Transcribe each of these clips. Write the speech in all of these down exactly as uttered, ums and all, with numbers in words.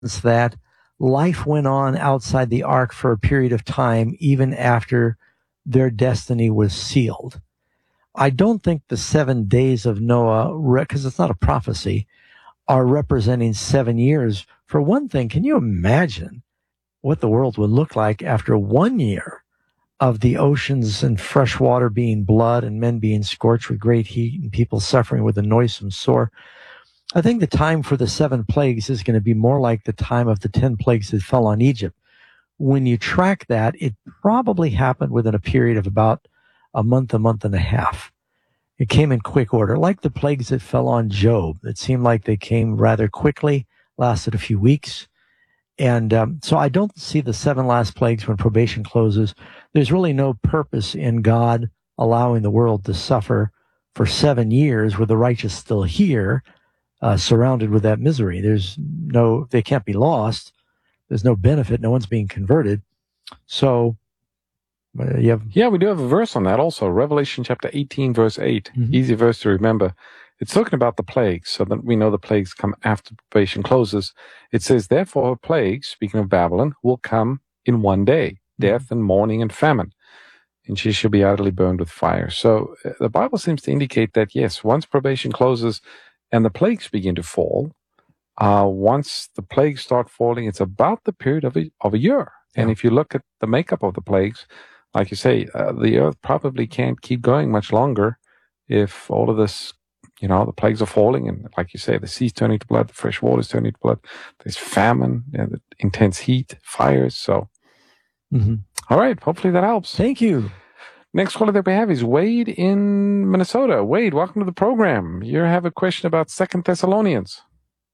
that life went on outside the ark for a period of time, even after their destiny was sealed. I don't think the seven days of Noah, because it's not a prophecy, are representing seven years. For one thing, can you imagine what the world would look like after one year of the oceans and fresh water being blood and men being scorched with great heat and people suffering with a noisome sore? I think the time for the seven plagues is going to be more like the time of the ten plagues that fell on Egypt. When you track that, it probably happened within a period of about a month, a month and a half. It came in quick order, like the plagues that fell on Job. It seemed like they came rather quickly, lasted a few weeks. And um, so I don't see the seven last plagues when probation closes. There's really no purpose in God allowing the world to suffer for seven years with the righteous still here, uh, surrounded with that misery. There's no, they can't be lost. There's no benefit. No one's being converted. So, uh, you have. Yeah, we do have a verse on that also. Revelation chapter eighteen, verse eight. Mm-hmm. Easy verse to remember. It's talking about the plagues, so that we know the plagues come after probation closes. It says, therefore, her plagues, speaking of Babylon, will come in one day, death and mourning and famine, and she shall be utterly burned with fire. So uh, the Bible seems to indicate that, yes, once probation closes and the plagues begin to fall, uh, once the plagues start falling, it's about the period of a, of a year. Yeah. And if you look at the makeup of the plagues, like you say, uh, the earth probably can't keep going much longer if all of this, you know, the plagues are falling, and like you say, the sea's turning to blood, the fresh water is turning to blood. There's famine, you know, the intense heat, fires. So, mm-hmm. All right, hopefully that helps. Thank you. Next caller that we have is Wade in Minnesota. Wade, welcome to the program. You have a question about Second Thessalonians.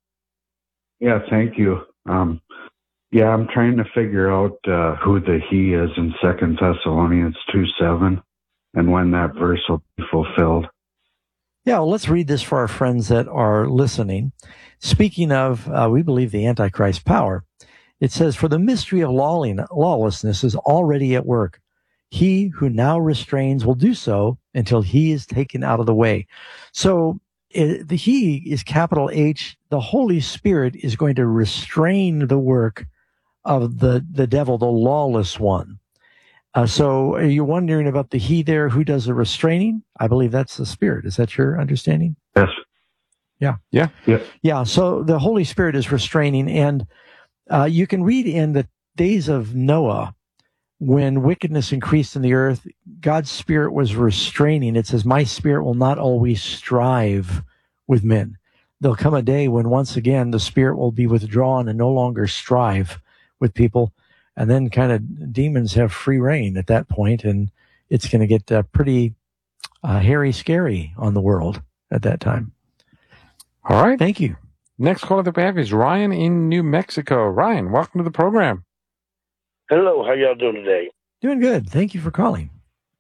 Yeah, thank you. Um, yeah, I'm trying to figure out uh, who the he is in Second Thessalonians two seven and when that verse will be fulfilled. Yeah, well, let's read this for our friends that are listening. Speaking of, uh, we believe, the Antichrist power, it says, for the mystery of lawlessness is already at work. He who now restrains will do so until he is taken out of the way. So it, the he is capital H. The Holy Spirit is going to restrain the work of the, the devil, the lawless one. Uh, so are you wondering about the he there? Who does the restraining? I believe that's the Spirit. Is that your understanding? Yes. Yeah. Yeah. Yeah. Yeah. So the Holy Spirit is restraining. And uh, you can read in the days of Noah, when wickedness increased in the earth, God's Spirit was restraining. It says, my Spirit will not always strive with men. There'll come a day when once again the Spirit will be withdrawn and no longer strive with people. And then kind of demons have free reign at that point, and it's going to get uh, pretty uh, hairy, scary on the world at that time. All right. Thank you. Next caller that we have is Ryan in New Mexico. Ryan, welcome to the program. Hello, how y'all doing today? Doing good. Thank you for calling.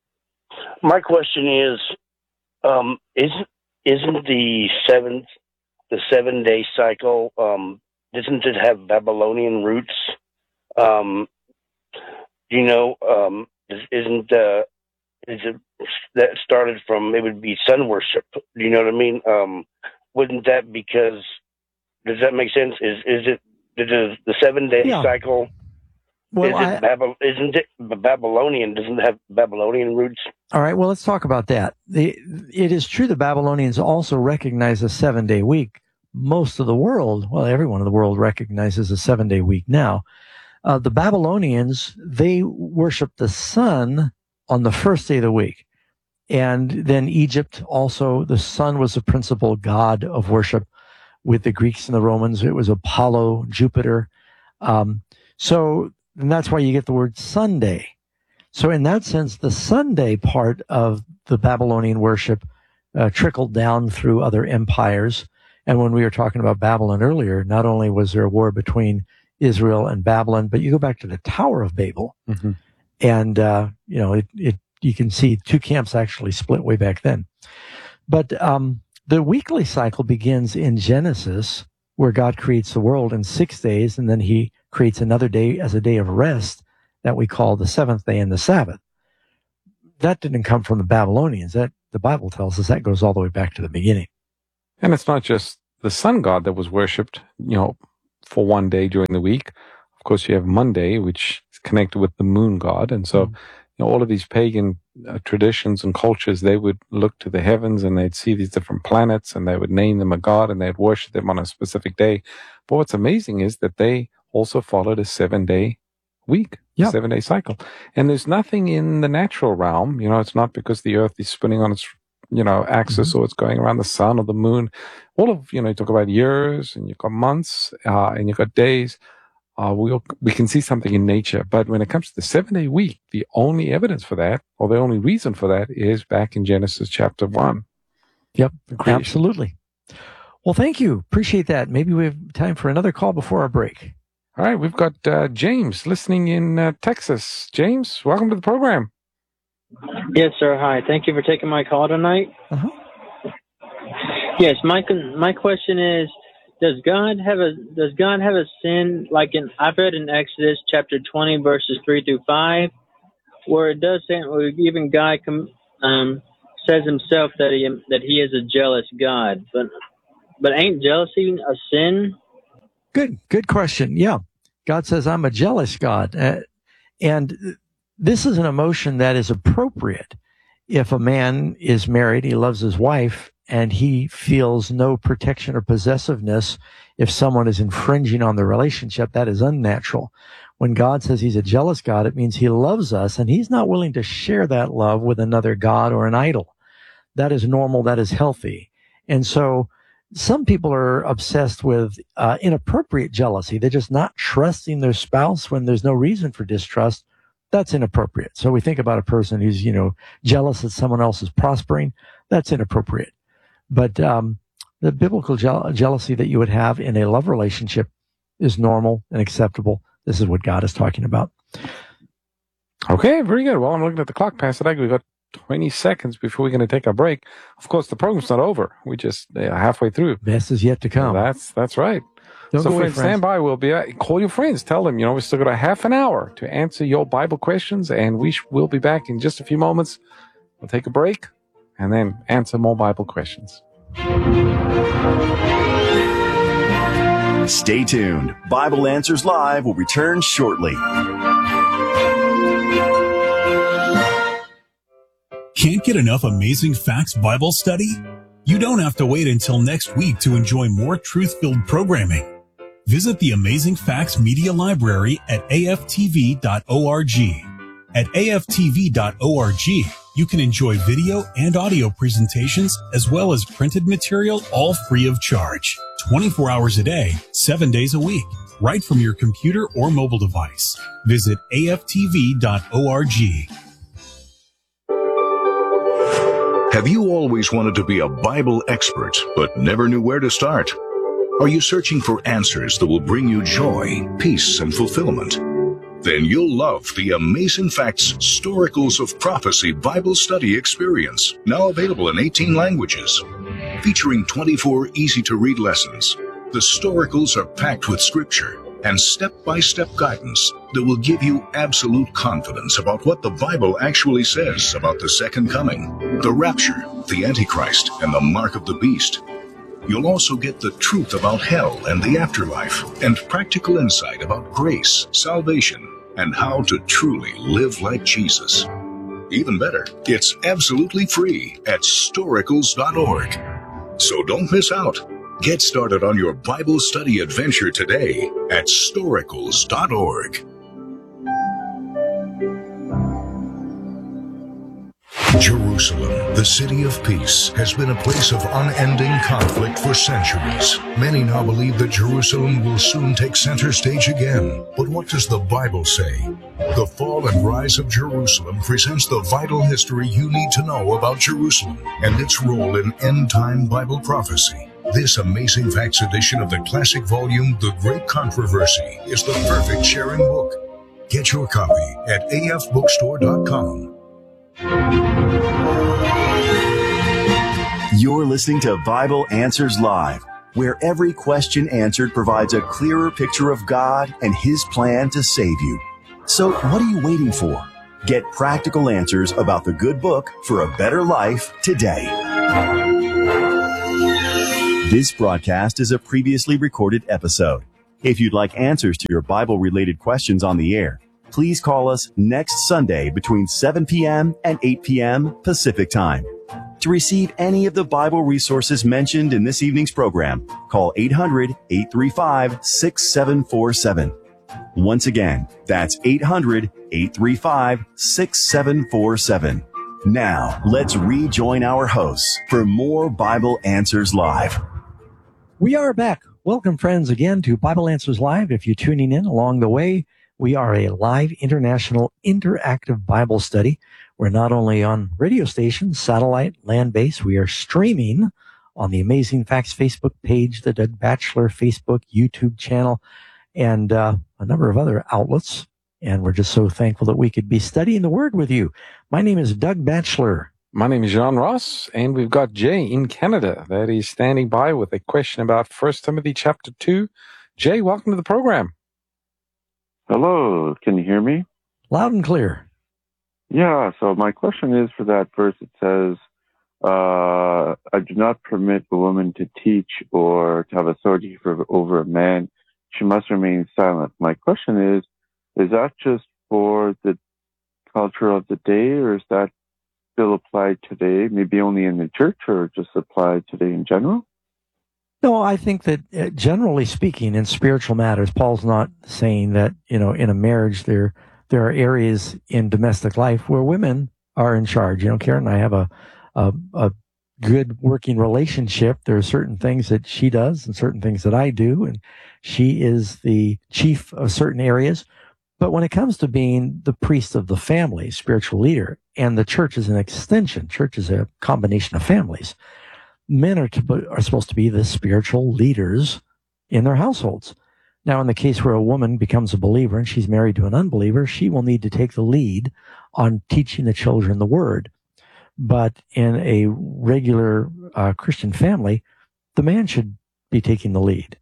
My question is, um, isn't isn't the seventh, the seven day cycle, um, doesn't it have Babylonian roots? Um, you know, um, isn't, uh, is it, that started from, it would be sun worship. Do you know what I mean? Um, wouldn't that, because, does that make sense? Is, is it, the, the seven day yeah. cycle, well, is it I, Bab- isn't it Babylonian, doesn't it have Babylonian roots? All right, well, let's talk about that. The, it is true the Babylonians also recognize a seven day week. Most of the world, well, everyone in the world recognizes a seven day week now. Uh, the Babylonians, they worship the sun on the first day of the week. And then Egypt also, the sun was the principal god of worship. With the Greeks and the Romans, it was Apollo, Jupiter. Um, so and that's why you get the word Sunday. So in that sense, the Sunday part of the Babylonian worship uh, trickled down through other empires. And when we were talking about Babylon earlier, not only was there a war between Israel and Babylon, but you go back to the Tower of Babel, mm-hmm. and uh, you know it, it. You can see two camps actually split way back then. But um, the weekly cycle begins in Genesis, where God creates the world in six days, and then He creates another day as a day of rest that we call the seventh day and the Sabbath. That didn't come from the Babylonians. That the Bible tells us that goes all the way back to the beginning. And it's not just the sun god that was worshipped, you know, for one day during the week. Of course, you have Monday, which is connected with the moon god. And so, mm-hmm. you know, all of these pagan uh, traditions and cultures, they would look to the heavens and they'd see these different planets and they would name them a god and they'd worship them on a specific day. But what's amazing is that they also followed a seven-day week, yep. seven-day cycle. And there's nothing in the natural realm. You know, it's not because the earth is spinning on its, you know, axis mm-hmm. or it's going around the sun or the moon. All of, you know, you talk about years and you've got months uh, and you've got days. Uh, we we can see something in nature. But when it comes to the seven-day week, the only evidence for that, or the only reason for that, is back in Genesis chapter one. Yep, absolutely. Well, thank you. Appreciate that. Maybe we have time for another call before our break. All right, we've got uh, James listening in uh, Texas. James, welcome to the program. Yes, sir. Hi. Thank you for taking my call tonight. Uh-huh. Yes, my my question is, does God have a does God have a sin like in I've read in Exodus chapter twenty verses three through five, where it does say, or even God um, says himself that he that he is a jealous God, but but ain't jealousy a sin? Good, good question. Yeah, God says I'm a jealous God, uh, and this is an emotion that is appropriate if a man is married, he loves his wife, and he feels no protection or possessiveness if someone is infringing on the relationship. That is unnatural. When God says he's a jealous God, it means he loves us, and he's not willing to share that love with another god or an idol. That is normal. That is healthy. And so some people are obsessed with uh, inappropriate jealousy. They're just not trusting their spouse when there's no reason for distrust. That's inappropriate. So we think about a person who's, you know, jealous that someone else is prospering. That's inappropriate. But um, the biblical je- jealousy that you would have in a love relationship is normal and acceptable. This is what God is talking about. Okay, very good. Well, I'm looking at the clock, Pastor Doug. We've got twenty seconds before we're going to take our break. Of course, the program's not over. We just uh, halfway through. Best is yet to come. So that's that's right. Don't so, go away, friends, stand by. We'll be uh, call your friends. Tell them, you know, we still got a half an hour to answer your Bible questions, and we sh- will be back in just a few moments. We'll take a break and then answer more Bible questions. Stay tuned. Bible Answers Live will return shortly. Can't get enough Amazing Facts Bible study? You don't have to wait until next week to enjoy more truth-filled programming. Visit the Amazing Facts Media Library at A F T V dot org. At A F T V dot org, you can enjoy video and audio presentations as well as printed material, all free of charge. twenty-four hours a day, seven days a week, right from your computer or mobile device. Visit A F T V dot org. Have you always wanted to be a Bible expert but never knew where to start? Are you searching for answers that will bring you joy, peace, and fulfillment? Then you'll love the Amazing Facts Storicals of Prophecy Bible Study Experience, now available in eighteen languages. Featuring twenty-four easy-to-read lessons, the Storicals are packed with scripture and step-by-step guidance that will give you absolute confidence about what the Bible actually says about the second coming, the rapture, the Antichrist, and the mark of the beast. You'll also get the truth about hell and the afterlife, and practical insight about grace, salvation, and how to truly live like Jesus. Even better, it's absolutely free at storicals dot org. So don't miss out. Get started on your Bible study adventure today at storicals dot org. Jerusalem, the city of peace, has been a place of unending conflict for centuries. Many now believe that Jerusalem will soon take center stage again. But what does the Bible say? The Fall and Rise of Jerusalem presents the vital history you need to know about Jerusalem and its role in end-time Bible prophecy. This Amazing Facts edition of the classic volume, The Great Controversy, is the perfect sharing book. Get your copy at A F bookstore dot com. You're listening to Bible Answers Live, where every question answered provides a clearer picture of God and His plan to save you. So what are you waiting for? Get practical answers about the good book for a better life today. This broadcast is a previously recorded episode. If you'd like answers to your Bible-related questions on the air, please call us next Sunday between seven p.m. and eight p.m. Pacific Time. To receive any of the Bible resources mentioned in this evening's program, call eight hundred, eight three five, six seven four seven. Once again, that's eight hundred, eight three five, six seven four seven. Now, let's rejoin our hosts for more Bible Answers Live. We are back. Welcome, friends, again to Bible Answers Live. If you're tuning in along the way, we are a live international interactive Bible study. We're not only on radio stations, satellite, land-based, we are streaming on the Amazing Facts Facebook page, the Doug Batchelor Facebook, YouTube channel, and uh, a number of other outlets. And we're just so thankful that we could be studying the Word with you. My name is Doug Batchelor. My name is John Ross, and we've got Jay in Canada that is standing by with a question about First Timothy chapter two. Jay, welcome to the program. Hello, can you hear me? Loud and clear. Yeah, so my question is for that verse. It says, uh, I do not permit a woman to teach or to have authority for, over a man. She must remain silent. My question is, is that just for the culture of the day, or is that still applied today, maybe only in the church, or just applied today in general? No, I think that uh, generally speaking, in spiritual matters, Paul's not saying that, you know, in a marriage there there are areas in domestic life where women are in charge. You know, Karen and I have a a, a good working relationship. There are certain things that she does and certain things that I do, and she is the chief of certain areas. But when it comes to being the priest of the family, spiritual leader, and the church is an extension, church is a combination of families, men are, to, are supposed to be the spiritual leaders in their households. Now, in the case where a woman becomes a believer and she's married to an unbeliever, she will need to take the lead on teaching the children the Word. But in a regular uh, Christian family, the man should be taking the lead.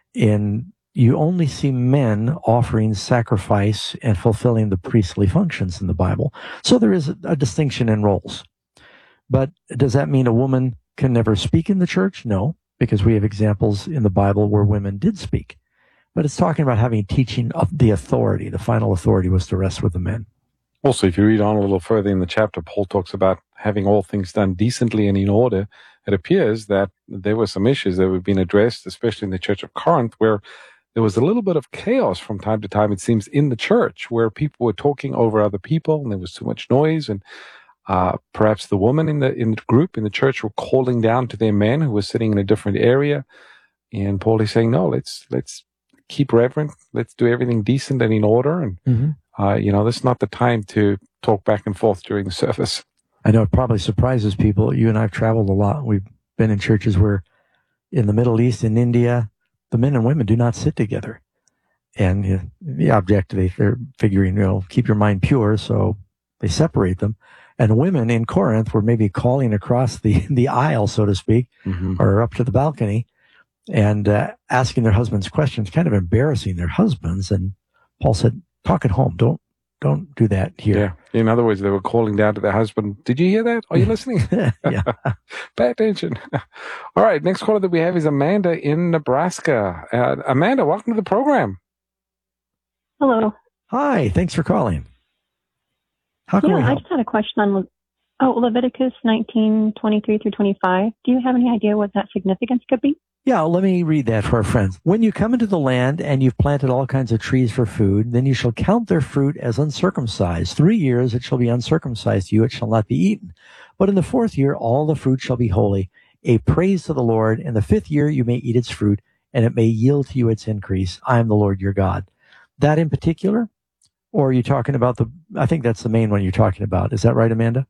In You only see men offering sacrifice and fulfilling the priestly functions in the Bible. So there is a, a distinction in roles. But does that mean a woman can never speak in the church? No, because we have examples in the Bible where women did speak. But it's talking about having teaching of the authority. The final authority was to rest with the men. Also, if you read on a little further in the chapter, Paul talks about having all things done decently and in order. It appears that there were some issues that were being addressed, especially in the church of Corinth, where there was a little bit of chaos from time to time, it seems, in the church, where people were talking over other people and there was too much noise. And uh, perhaps the women in the in the group, in the church, were calling down to their men who were sitting in a different area. And Paul is saying, no, let's let's keep reverent. Let's do everything decent and in order. And, mm-hmm. uh, you know, this is not the time to talk back and forth during the service. I know it probably surprises people. You and I have traveled a lot. We've been in churches where in the Middle East, in India, the men and women do not sit together. And you know, the objective, they're figuring, you know, keep your mind pure, so they separate them. And women in Corinth were maybe calling across the, the aisle, so to speak, mm-hmm. or up to the balcony, and uh, asking their husbands questions, kind of embarrassing their husbands. And Paul said, talk at home. Don't don't do that here. Yeah. In other words, they were calling down to their husband. Did you hear that? Are you listening? Yeah. Pay attention. All right. Next caller that we have is Amanda in Nebraska. Uh, Amanda, welcome to the program. Hello. Hi. Thanks for calling. How can yeah, we help? I just had a question on Le- oh, Leviticus nineteen, twenty-three through twenty-five. Do you have any idea what that significance could be? Yeah, let me read that for our friends. When you come into the land and you've planted all kinds of trees for food, then you shall count their fruit as uncircumcised. Three years it shall be uncircumcised to you, it shall not be eaten. But in the fourth year all the fruit shall be holy, a praise to the Lord. In the fifth year you may eat its fruit, and it may yield to you its increase. I am the Lord your God. That in particular? Or are you talking about the, I think that's the main one you're talking about. Is that right, Amanda?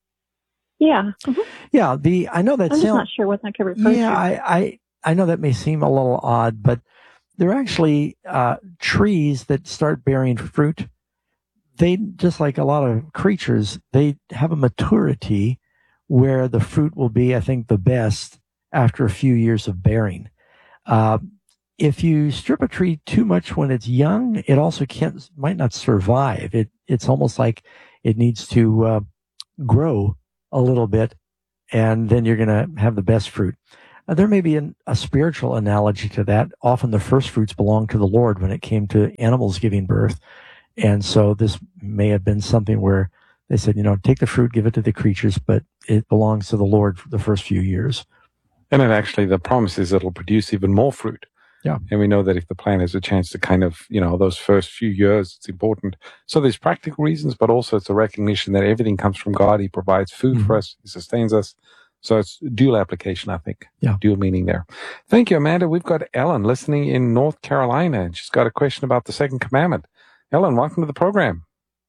Yeah. Mm-hmm. Yeah, the, I know that I'm sound, just not sure what that could refer yeah, to. I, I, I know that may seem a little odd, but they're actually uh, trees that start bearing fruit. They, just like a lot of creatures, they have a maturity where the fruit will be, I think, the best after a few years of bearing. Uh, if you strip a tree too much when it's young, it also can't, might not survive. It, it's almost like it needs to uh, grow a little bit, and then you're going to have the best fruit. Uh, there may be an, a spiritual analogy to that. Often the first fruits belonged to the Lord when it came to animals giving birth. And so this may have been something where they said, you know, take the fruit, give it to the creatures, but it belongs to the Lord for the first few years. And then actually the promise is it'll produce even more fruit. Yeah. And we know that if the plant has a chance to kind of, you know, those first few years, it's important. So there's practical reasons, but also it's a recognition that everything comes from God. He provides food mm-hmm. for us. He sustains us. So it's dual application, I think. Yeah. Dual meaning there. Thank you, Amanda. We've got Ellen listening in North Carolina, and she's got a question about the second commandment. Ellen, welcome to the program.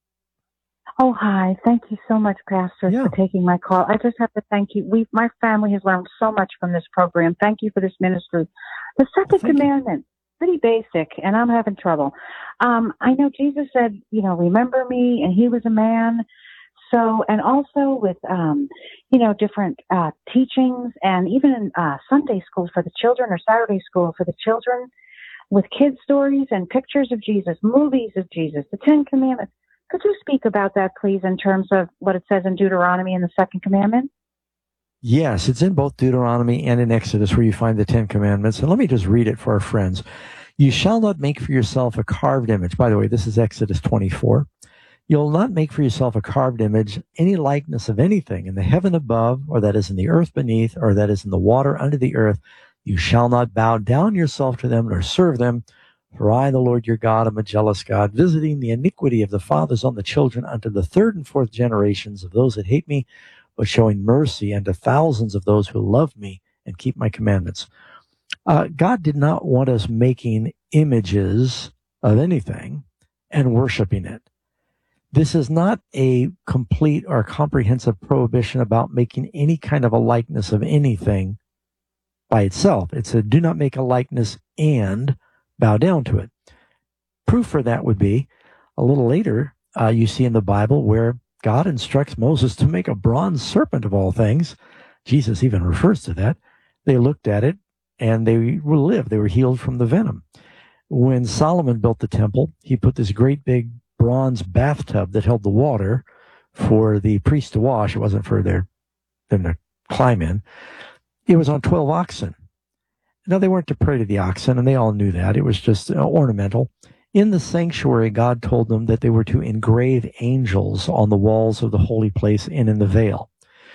Oh, hi. Thank you so much, Pastor, yeah. for taking my call. I just have to thank you. We, my family has learned so much from this program. Thank you for this ministry. The second thank commandment, you. pretty basic, and I'm having trouble. Um, I know Jesus said, you know, remember me, and he was a man. So, and also with, um, you know, different uh, teachings, and even in uh, Sunday school for the children or Saturday school for the children, with kid stories and pictures of Jesus, movies of Jesus, the Ten Commandments. Could you speak about that, please, in terms of what it says in Deuteronomy in the second commandment? Yes, it's in both Deuteronomy and in Exodus where you find the Ten Commandments. And let me just read it for our friends. You shall not make for yourself a carved image. By the way, this is Exodus twenty-four. You'll not make for yourself a carved image, any likeness of anything in the heaven above, or that is in the earth beneath, or that is in the water under the earth. You shall not bow down yourself to them nor serve them. For I, the Lord your God, am a jealous God, visiting the iniquity of the fathers on the children unto the third and fourth generations of those that hate me, but showing mercy unto thousands of those who love me and keep my commandments. Uh, God did not want us making images of anything and worshiping it. This is not a complete or comprehensive prohibition about making any kind of a likeness of anything by itself. It's a do not make a likeness and bow down to it. Proof for that would be a little later, uh, you see in the Bible where God instructs Moses to make a bronze serpent of all things. Jesus even refers to that. They looked at it and they were lived. They were healed from the venom. When Solomon built the temple, he put this great big bronze bathtub that held the water for the priest to wash. It wasn't for their, them to climb in. It was on twelve oxen. Now, they weren't to pray to the oxen, and they all knew that. It was just uh, ornamental. In the sanctuary, God told them that they were to engrave angels on the walls of the holy place and in the veil.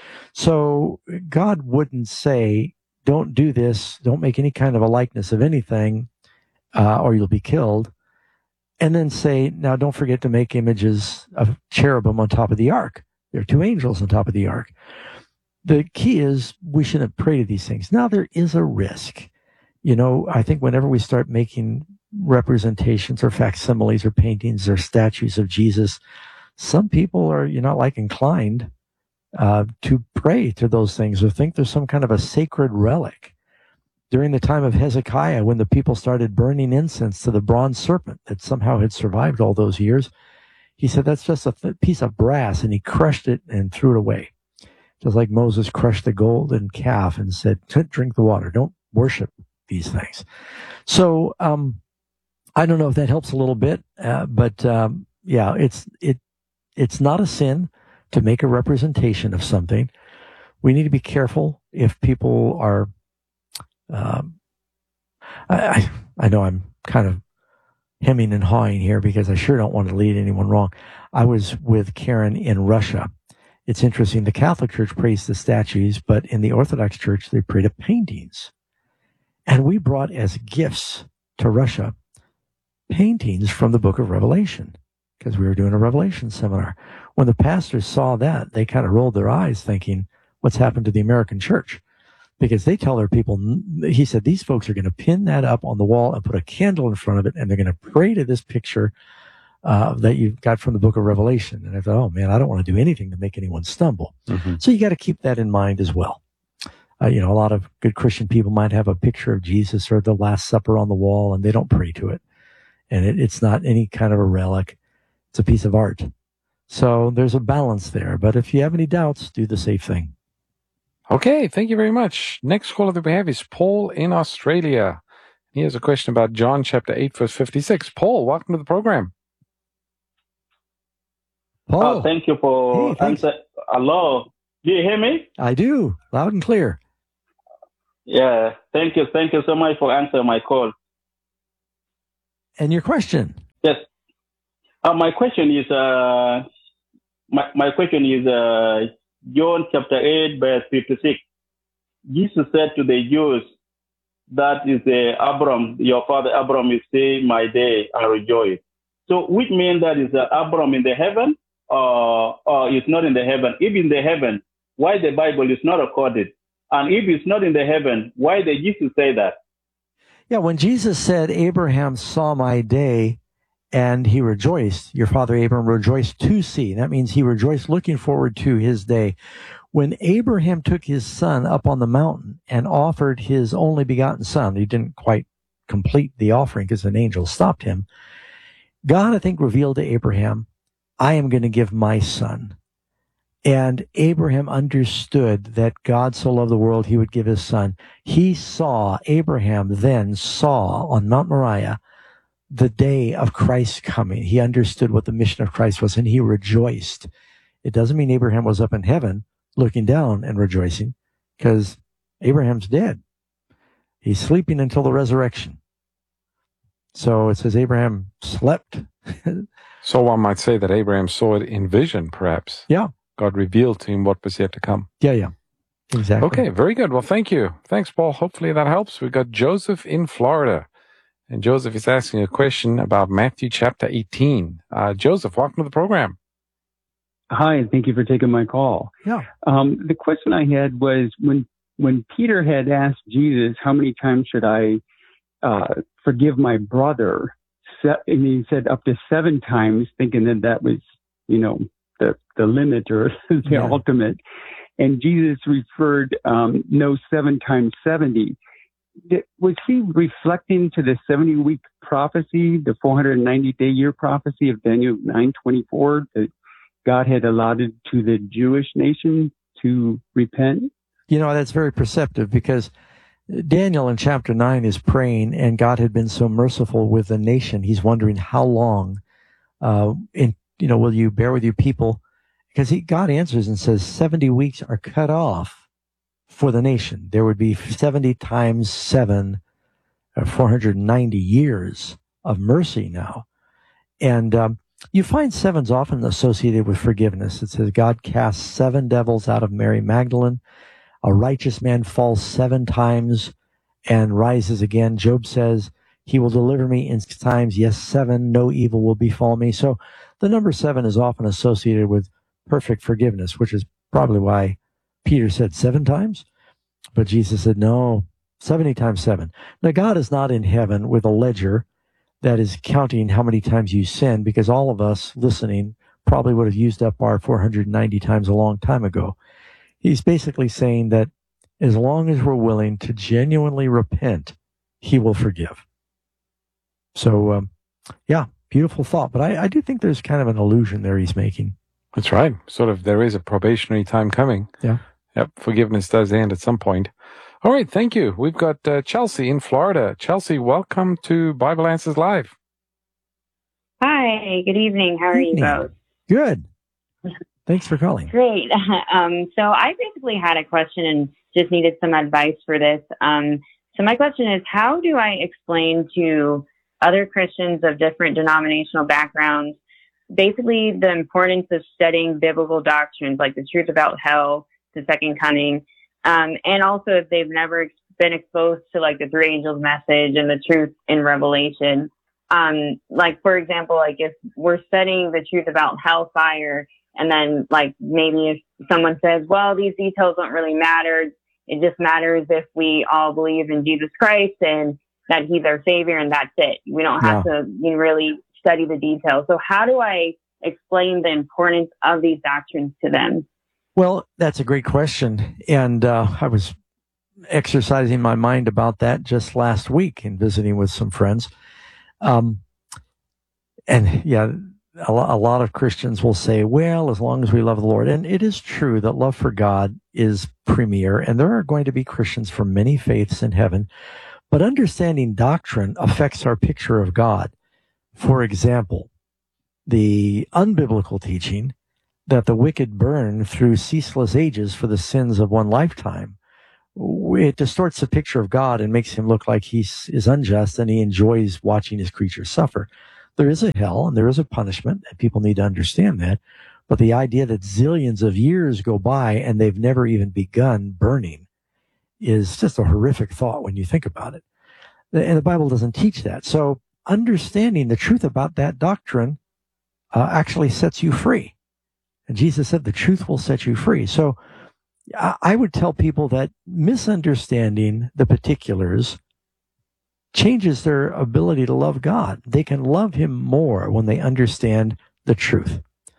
So God wouldn't say, don't do this, don't make any kind of a likeness of anything, uh, or you'll be killed, and then say, now don't forget to make images of cherubim on top of the ark. There are two angels on top of the ark. The key is we shouldn't pray to these things. Now, there is a risk. You know, I think whenever we start making representations or facsimiles or paintings or statues of Jesus, some people are, you know, like inclined uh, to pray to those things or think there's some kind of a sacred relic. During the time of Hezekiah, when the people started burning incense to the bronze serpent that somehow had survived all those years, he said that's just a th- piece of brass, and he crushed it and threw it away. Just like Moses crushed the golden calf and said, drink the water, don't worship these things. So um, I don't know if that helps a little bit, uh, but um, yeah, it's it it's not a sin to make a representation of something. We need to be careful if people are. Um, I I know I'm kind of hemming and hawing here because I sure don't want to lead anyone wrong. I was with Karen in Russia. It's interesting. The Catholic Church prays to statues, but in the Orthodox Church they pray to paintings. And we brought as gifts to Russia paintings from the book of Revelation because we were doing a Revelation seminar. When the pastors saw that, they kind of rolled their eyes thinking, what's happened to the American church? Because they tell their people, he said, these folks are going to pin that up on the wall and put a candle in front of it, and they're going to pray to this picture uh, that you got from the book of Revelation. And I thought, oh, man, I don't want to do anything to make anyone stumble. Mm-hmm. So you got to keep that in mind as well. Uh, you know, a lot of good Christian people might have a picture of Jesus or the Last Supper on the wall, and they don't pray to it. And it, it's not any kind of a relic. It's a piece of art. So there's a balance there. But if you have any doubts, do the safe thing. Okay, thank you very much. Next caller that we have is Paul in Australia. He has a question about John chapter eight, verse fifty-six. Paul, welcome to the program. Paul. Oh, thank you for hey, answer. Hello. Do you hear me? I do. Loud and clear. Yeah, thank you. Thank you so much for answering my call. And your question? Yes. Uh, my question is, uh, my, my question is, uh, John chapter eight, verse fifty-six. Jesus said to the Jews, that is uh, Abram, your father Abram is saying, my day, I rejoice. So which means that is uh, Abram in the heaven, or, or is not in the heaven? If in the heaven, why the Bible is not recorded? And if it's not in the heaven, why did Jesus say that? Yeah, when Jesus said, Abraham saw my day and he rejoiced, your father Abraham rejoiced to see. That means he rejoiced looking forward to his day. When Abraham took his son up on the mountain and offered his only begotten son, he didn't quite complete the offering because an angel stopped him. God, I think, revealed to Abraham, I am going to give my son. And Abraham understood that God so loved the world, he would give his son. He saw, Abraham then saw on Mount Moriah the day of Christ's coming. He understood what the mission of Christ was, and he rejoiced. It doesn't mean Abraham was up in heaven looking down and rejoicing, because Abraham's dead. He's sleeping until the resurrection. So it says Abraham slept. So one might say that Abraham saw it in vision, perhaps. Yeah. God revealed to him what was yet to come. Yeah, yeah. Exactly. Okay, very good. Well, thank you. Thanks, Paul. Hopefully that helps. We've got Joseph in Florida. And Joseph is asking a question about Matthew chapter eighteen. Uh, Joseph, welcome to the program. Hi, thank you for taking my call. Yeah. Um, the question I had was when when Peter had asked Jesus, how many times should I uh, forgive my brother? And he said up to seven times, thinking that that was, you know, the, the limit or the yeah. ultimate. And Jesus referred, um, no, seven times seventy. Was he reflecting to the seventy-week prophecy, the four hundred ninety day year prophecy of Daniel nine twenty-four, that God had allotted to the Jewish nation to repent? You know, that's very perceptive, because Daniel in chapter nine is praying, and God had been so merciful with the nation. He's wondering how long, uh, in, you know, will you bear with your people? Because he, God answers and says seventy weeks are cut off for the nation. There would be seventy times seven, or four hundred ninety years of mercy now. And um, you find sevens often associated with forgiveness. It says God casts seven devils out of Mary Magdalene. A righteous man falls seven times and rises again. Job says, he will deliver me in times, yes, seven, no evil will befall me. So the number seven is often associated with perfect forgiveness, which is probably why Peter said seven times. But Jesus said, no, seventy times seven. Now, God is not in heaven with a ledger that is counting how many times you sin, because all of us listening probably would have used up our four hundred ninety times a long time ago. He's basically saying that as long as we're willing to genuinely repent, he will forgive. So, um, yeah, beautiful thought. But I, I do think there's kind of an illusion there he's making. That's right. Sort of, there is a probationary time coming. Yeah. Yep, forgiveness does end at some point. All right, thank you. We've got uh, Chelsea in Florida. Chelsea, welcome to Bible Answers Live. Hi, good evening. How are evening. you both? Good. Thanks for calling. Great. Um, so I basically had a question and just needed some advice for this. Um, so my question is, how do I explain to other Christians of different denominational backgrounds basically the importance of studying biblical doctrines like the truth about hell, the second coming, um, and also if they've never ex- been exposed to like the three angels message and the truth in Revelation. Um, like, for example, like if we're studying the truth about hellfire, and then like maybe if someone says, well, these details don't really matter. It just matters if we all believe in Jesus Christ and that he's our savior, and that's it. We don't have yeah. to you know, really study the details. So how do I explain the importance of these doctrines to them? Well, that's a great question. And uh, I was exercising my mind about that just last week in visiting with some friends. Um, and yeah, a, a lot of Christians will say, well, as long as we love the Lord. And it is true that love for God is premier. And there are going to be Christians from many faiths in heaven. But understanding doctrine affects our picture of God. For example, the unbiblical teaching that the wicked burn through ceaseless ages for the sins of one lifetime it distorts the picture of God and makes him look like he is unjust and he enjoys watching his creatures suffer. There is a hell and there is a punishment, and people need to understand that. But the idea that zillions of years go by and they've never even begun burning is just a horrific thought when you think about it. And the Bible doesn't teach that. So understanding the truth about that doctrine uh, actually sets you free. And Jesus said the truth will set you free. So I, I would tell people that misunderstanding the particulars changes their ability to love God. They can love him more when they understand the truth.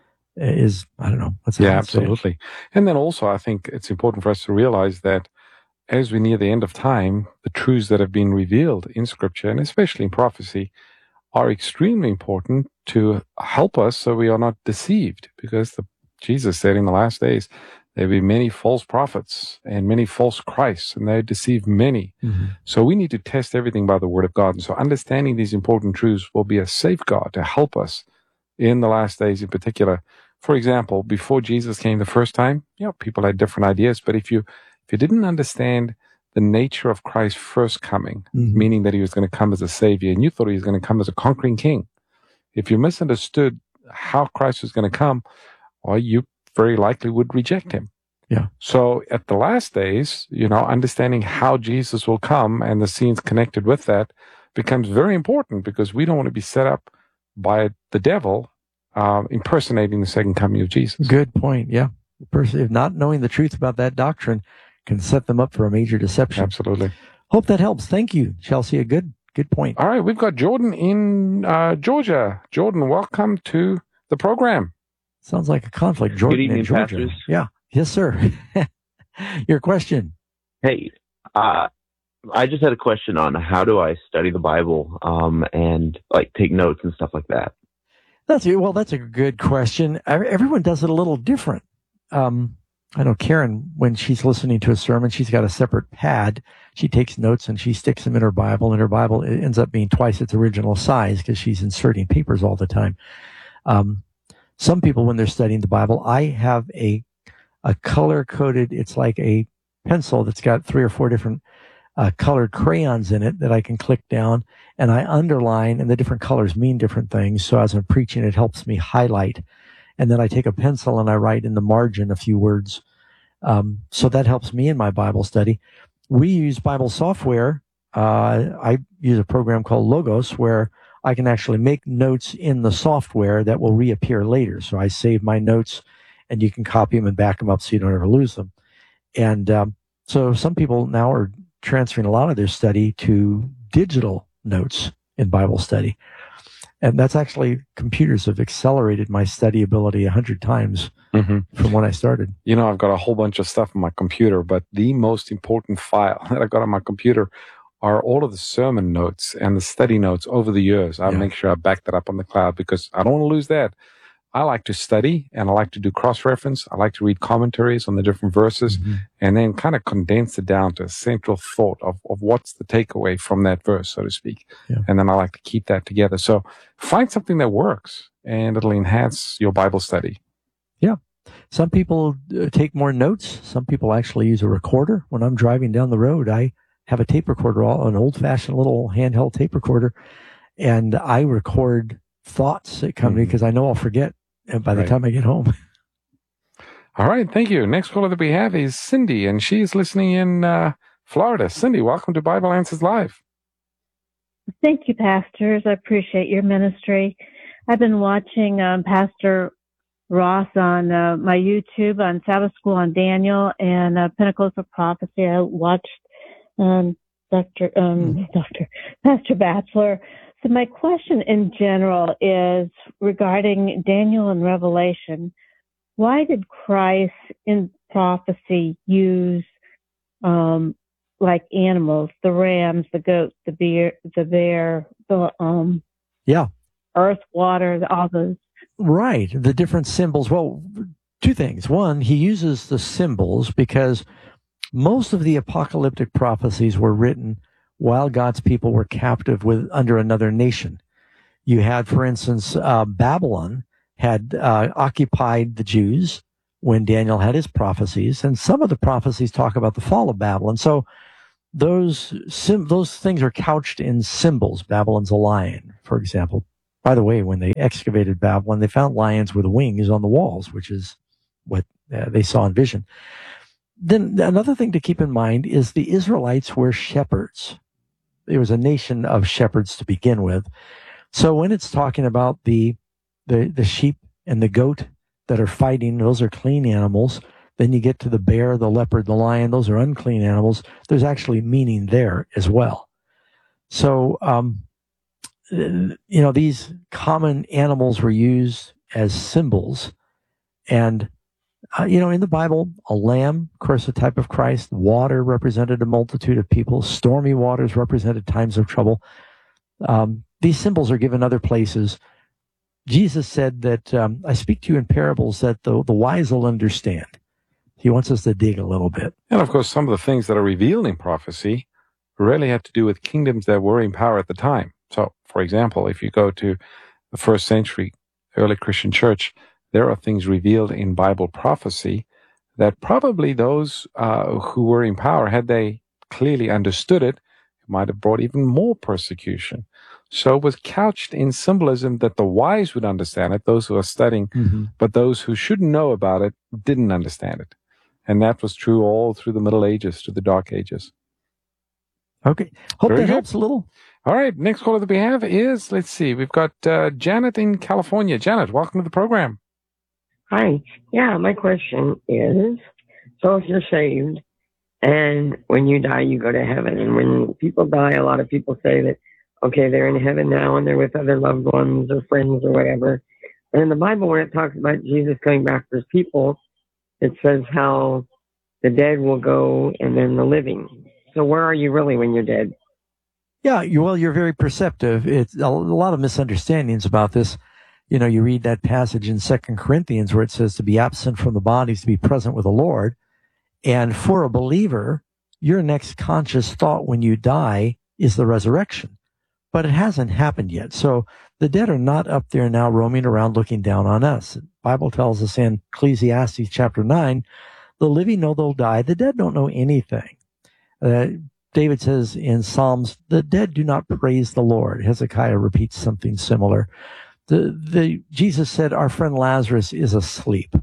Is, I don't know. What's yeah, absolutely. And then also, I think it's important for us to realize that as we near the end of time, the truths that have been revealed in Scripture, and especially in prophecy, are extremely important to help us so we are not deceived. Because the, Jesus said in the last days, there will be many false prophets and many false Christs, and they deceive many. Mm-hmm. So we need to test everything by the Word of God. And so understanding these important truths will be a safeguard to help us in the last days in particular. For example, before Jesus came the first time, you know, people had different ideas, but if you if you didn't understand the nature of Christ's first coming, mm-hmm. meaning that he was going to come as a savior, and you thought he was going to come as a conquering king, if you misunderstood how Christ was going to come, well, you very likely would reject him. Yeah. So at the last days, you know, understanding how Jesus will come and the scenes connected with that becomes very important, because we don't want to be set up by the devil uh, impersonating the second coming of Jesus. Good point. Yeah. The person, if not knowing the truth about that doctrine, can set them up for a major deception. Absolutely. Hope that helps. Thank you, Chelsea. A good, good point. All right. We've got Jordan in uh, Georgia. Jordan, welcome to the program. Sounds like a conflict. Jordan Good evening, in Georgia. pastors. Yeah. Yes, sir. Your question. Hey, uh, I just had a question on how do I study the Bible um, and like take notes and stuff like that. That's well. That's a good question. Everyone does it a little different. Um, I know Karen, when she's listening to a sermon, she's got a separate pad. She takes notes and she sticks them in her Bible, and her Bible ends up being twice its original size because she's inserting papers all the time. Um, some people, when they're studying the Bible, I have a a color coded. It's like a pencil that's got three or four different Uh, colored crayons in it that I can click down, and I underline, and the different colors mean different things. So as I'm preaching, it helps me highlight. And then I take a pencil and I write in the margin a few words. Um, so that helps me in my Bible study. We use Bible software. Uh, I use a program called Logos where I can actually make notes in the software that will reappear later. So I save my notes, and you can copy them and back them up so you don't ever lose them. And um, so some people now are transferring a lot of their study to digital notes in Bible study. And that's actually, computers have accelerated my study ability a hundred times mm-hmm. from when I started. You know, I've got a whole bunch of stuff on my computer, but the most important file that I got on my computer are all of the sermon notes and the study notes over the years. I yeah. make sure I back that up on the cloud because I don't want to lose that. I like to study and I like to do cross-reference. I like to read commentaries on the different verses mm-hmm. and then kind of condense it down to a central thought of, of what's the takeaway from that verse, so to speak. Yeah. And then I like to keep that together. So find something that works and it'll enhance your Bible study. Yeah. Some people uh, take more notes. Some people actually use a recorder. When I'm driving down the road, I have a tape recorder, an old-fashioned little handheld tape recorder, and I record thoughts that come mm-hmm. to me because I know I'll forget by the right. time I get home. All right. Thank you. Next caller that we have is Cindy, and she's listening in uh, Florida. Cindy, welcome to Bible Answers Live. Thank you, pastors. I appreciate your ministry. I've been watching um, Pastor Ross on uh, my YouTube on Sabbath School on Daniel and uh, Pinnacles of Prophecy. I watched um, Doctor Um, mm-hmm. Doctor Pastor Batchelor. So my question in general is regarding Daniel and Revelation. Why did Christ in prophecy use um, like animals, the rams, the goat, the bear, the bear, the um, yeah, earth, water, all those? Right, the different symbols. Well, two things. One, he uses the symbols because most of the apocalyptic prophecies were written while God's people were captive with under another nation. You had, for instance, uh, Babylon had uh, occupied the Jews when Daniel had his prophecies, and some of the prophecies talk about the fall of Babylon. So those sim- those things are couched in symbols. Babylon's a lion, for example. By the way, when they excavated Babylon, they found lions with wings on the walls, which is what uh, they saw in vision. Then another thing to keep in mind is the Israelites were shepherds. It was a nation of shepherds to begin with. So when it's talking about the the, the sheep and the goat that are fighting, those are clean animals. Then you get to the bear, the leopard, the lion, those are unclean animals. There's actually meaning there as well. So, um, you know, these common animals were used as symbols. And, uh, you know, in the Bible, a lamb, of course, a type of Christ. Water represented a multitude of people. Stormy waters represented times of trouble. Um, these symbols are given other places. Jesus said that, um, I speak to you in parables that the, the wise will understand. He wants us to dig a little bit. And of course, some of the things that are revealed in prophecy really have to do with kingdoms that were in power at the time. So, for example, if you go to the first century early Christian church, there are things revealed in Bible prophecy that probably those uh, who were in power, had they clearly understood it, might have brought even more persecution. So it was couched in symbolism that the wise would understand it, those who are studying, mm-hmm. but those who shouldn't know about it didn't understand it. And that was true all through the Middle Ages to the Dark Ages. Okay. Hope Very that good. helps a little. All right. Next caller that we have is, let's see, we've got uh, Janet in California. Janet, welcome to the program. Hi. Yeah, my question is, so if you're saved and when you die, you go to heaven. And when people die, a lot of people say that, okay, they're in heaven now and they're with other loved ones or friends or whatever. And in the Bible, when it talks about Jesus coming back for his people, it says how the dead will go and then the living. So where are you really when you're dead? Yeah, you, well, you're very perceptive. It's a, a lot of misunderstandings about this. You know, you read that passage in Second Corinthians where it says to be absent from the bodies, to be present with the Lord. And for a believer, your next conscious thought when you die is the resurrection. But it hasn't happened yet. So the dead are not up there now roaming around looking down on us. The Bible tells us in Ecclesiastes chapter nine, the living know they'll die, the dead don't know anything. Uh, David says in Psalms, the dead do not praise the Lord. Hezekiah repeats something similar. The, the, Jesus said, our friend Lazarus is asleep.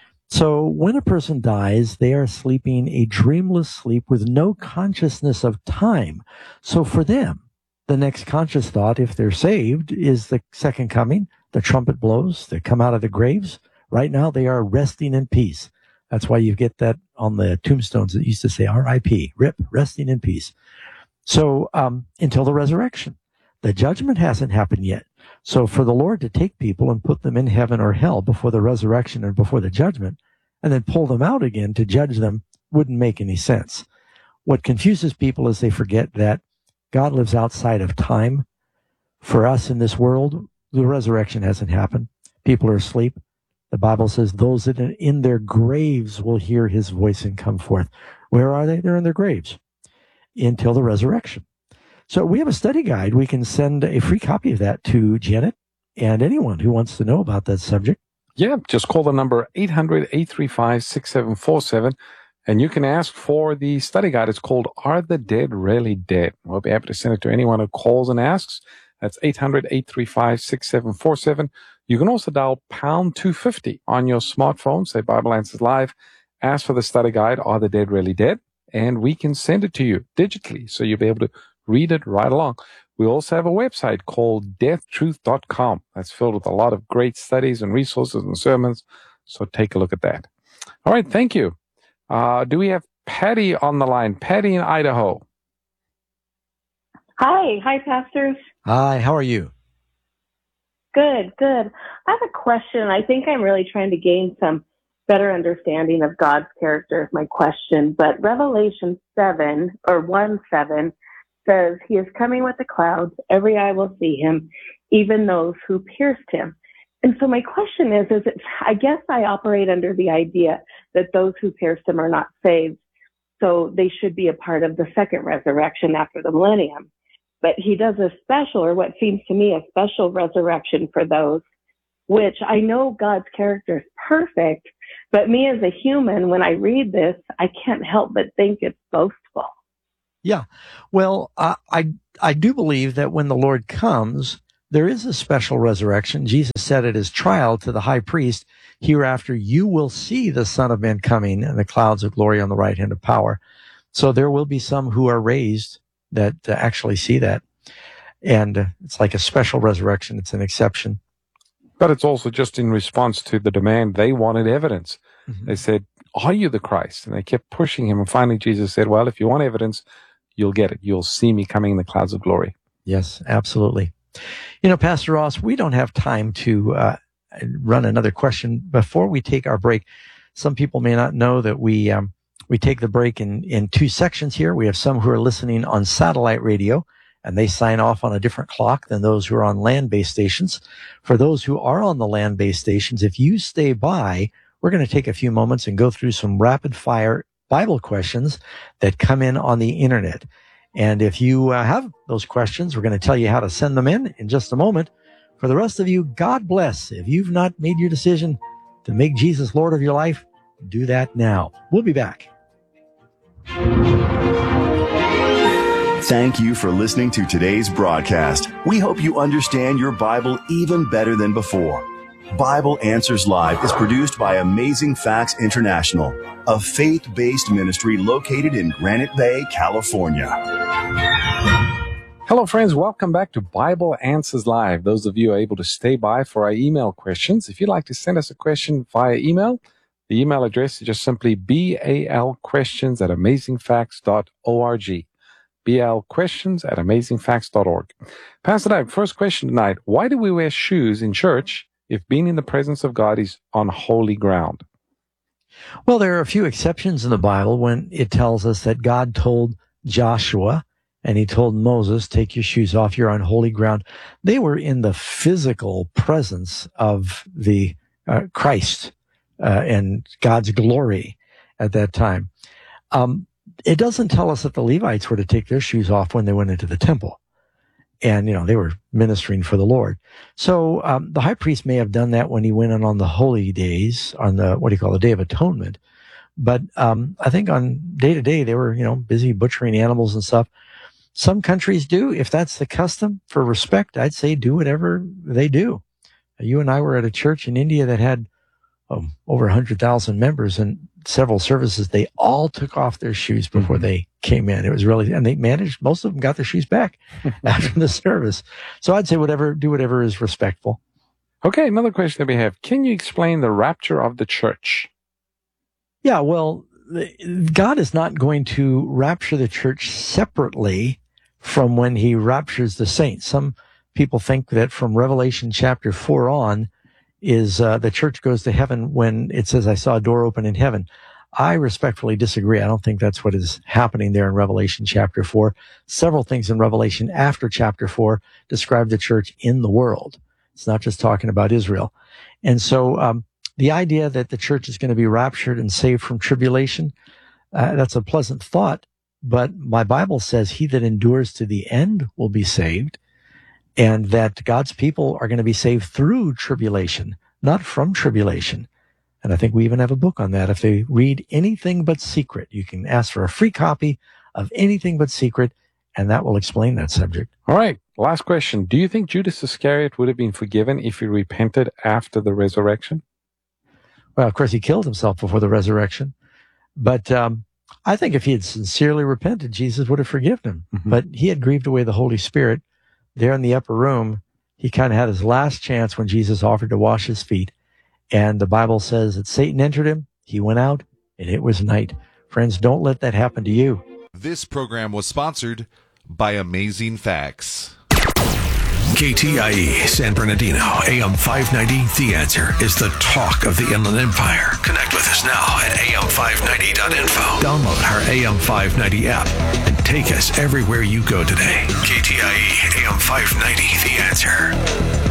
So when a person dies, they are sleeping a dreamless sleep with no consciousness of time. So for them, the next conscious thought, if they're saved, is the second coming. The trumpet blows. They come out of the graves. Right now, they are resting in peace. That's why you get that on the tombstones that used to say R I P, R I P, resting in peace. So um, until the resurrection, the judgment hasn't happened yet. So for the Lord to take people and put them in heaven or hell before the resurrection and before the judgment, and then pull them out again to judge them, wouldn't make any sense. What confuses people is they forget that God lives outside of time. For us in this world, the resurrection hasn't happened. People are asleep. The Bible says those that are in their graves will hear his voice and come forth. Where are they? They're in their graves until the resurrection. So we have a study guide. We can send a free copy of that to Janet and anyone who wants to know about that subject. Yeah, just call the number eight hundred, eight three five, six seven four seven. And you can ask for the study guide. It's called Are the Dead Really Dead? We'll be happy to send it to anyone who calls and asks. That's eight hundred, eight three five, six seven four seven. You can also dial pound two fifty on your smartphone, say Bible Answers Live, ask for the study guide, Are the Dead Really Dead? And we can send it to you digitally, so you'll be able to read it right along. We also have a website called death truth dot com. That's filled with a lot of great studies and resources and sermons, so take a look at that. All right, thank you. Uh, do we have Patty on the line? Patty in Idaho. Hi. Hi, pastors. Hi, how are you? Good, good. I have a question. I think I'm really trying to gain some better understanding of God's character is my question. But Revelation seven, or one seven, says, he is coming with the clouds. Every eye will see him, even those who pierced him. And so my question is, is it, I guess I operate under the idea that those who pierced him are not saved, so they should be a part of the second resurrection after the millennium. But he does a special, or what seems to me a special resurrection for those, which I know God's character is perfect, But me as a human, when I read this, I can't help but think it's boastful. Yeah. Well, uh, I, I do believe that when the Lord comes, there is a special resurrection. Jesus said at his trial to the high priest, hereafter you will see the Son of Man coming in the clouds of glory on the right hand of power. So there will be some who are raised that uh, actually see that. And uh, it's like a special resurrection. It's an exception. But it's also just in response to the demand. They wanted evidence. Mm-hmm. They said, are you the Christ? And they kept pushing him. And finally, Jesus said, well, if you want evidence, you'll get it. You'll see me coming in the clouds of glory. Yes, absolutely. You know, Pastor Ross, we don't have time to uh, run another question. Before we take our break, some people may not know that we um, we take the break in, in two sections here. We have some who are listening on satellite radio, and they sign off on a different clock than those who are on land-based stations. For those who are on the land-based stations, if you stay by, we're going to take a few moments and go through some rapid-fire Bible questions that come in on the internet. And if you uh, have those questions, we're going to tell you how to send them in in just a moment. For the rest of you, God bless. If you've not made your decision to make Jesus Lord of your life, do that now. We'll be back. Thank you for listening to today's broadcast. We hope you understand your Bible even better than before. Bible Answers Live is produced by Amazing Facts International, a faith-based ministry located in Granite Bay, California. Hello, friends. Welcome back to Bible Answers Live. Those of you who are able to stay by for our email questions, if you'd like to send us a question via email, the email address is just simply balquestions at amazing facts dot org. balquestions at amazing facts dot org. Pastor Dave, first question tonight. Why do we wear shoes in church if being in the presence of God is on holy ground? Well, there are a few exceptions in the Bible when it tells us that God told Joshua and he told Moses, take your shoes off, you're on holy ground. They were in the physical presence of the uh, Christ uh, and God's glory at that time. Um, it doesn't tell us that the Levites were to take their shoes off when they went into the temple. And, you know, they were ministering for the Lord. So um, the high priest may have done that when he went in on the holy days, on the, what do you call, the Day of Atonement. But um, I think on day to day, they were, you know, busy butchering animals and stuff. Some countries do. If that's the custom for respect, I'd say do whatever they do. You and I were at a church in India that had um, over one hundred thousand members, and several services, they all took off their shoes before mm-hmm. they came in. It was really, and they managed, most of them got their shoes back after the service. So I'd say whatever, do whatever is respectful. Okay, another question that we have. Can you explain the rapture of the church? Yeah, well, God is not going to rapture the church separately from when he raptures the saints. Some people think that from Revelation chapter four on is uh, the church goes to heaven when it says, I saw a door open in heaven. I respectfully disagree. I don't think that's what is happening there in Revelation chapter four. Several things in Revelation after chapter four describe the church in the world. It's not just talking about Israel. And so um, the idea that the church is going to be raptured and saved from tribulation, uh, that's a pleasant thought. But my Bible says he that endures to the end will be saved, and that God's people are going to be saved through tribulation, not from tribulation. And I think we even have a book on that. If they read Anything But Secret, you can ask for a free copy of Anything But Secret, and that will explain that subject. All right. Last question. Do you think Judas Iscariot would have been forgiven if he repented after the resurrection? Well, of course, he killed himself before the resurrection. But um, I think if he had sincerely repented, Jesus would have forgiven him. Mm-hmm. But he had grieved away the Holy Spirit. There in the upper room, he kind of had his last chance when Jesus offered to wash his feet. And the Bible says that Satan entered him, he went out, and it was night. Friends, don't let that happen to you. This program was sponsored by Amazing Facts. K T I E San Bernardino, A M five ninety. The Answer is the talk of the Inland Empire. Connect with us now at A M five ninety dot info. Download our A M five ninety app and take us everywhere you go today. K T I E A M five ninety. The Answer.